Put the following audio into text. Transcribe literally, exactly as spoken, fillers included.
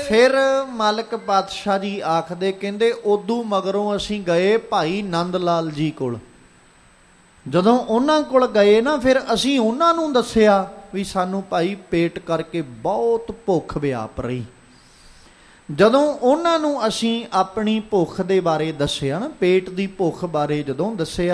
ਫਿਰ ਮਾਲਕ ਪਾਤਸ਼ਾਹ ਜੀ ਆਖਦੇ, ਕਹਿੰਦੇ ਉਦੋਂ ਮਗਰੋਂ ਅਸੀਂ ਗਏ ਭਾਈ ਨੰਦ ਲਾਲ ਜੀ ਕੋਲ। ਜਦੋਂ ਉਹਨਾਂ ਕੋਲ ਗਏ ਨਾ, ਫਿਰ ਅਸੀਂ ਉਹਨਾਂ ਨੂੰ ਦੱਸਿਆ ਵੀ ਸਾਨੂੰ ਭਾਈ ਪੇਟ ਕਰਕੇ ਬਹੁਤ ਭੁੱਖ ਵਿਆਪ ਰਹੀ। ਜਦੋਂ ਉਹਨਾਂ ਨੂੰ ਅਸੀਂ ਆਪਣੀ ਭੁੱਖ ਦੇ ਬਾਰੇ ਦੱਸਿਆ ਨਾ, ਪੇਟ ਦੀ ਭੁੱਖ ਬਾਰੇ ਜਦੋਂ ਦੱਸਿਆ,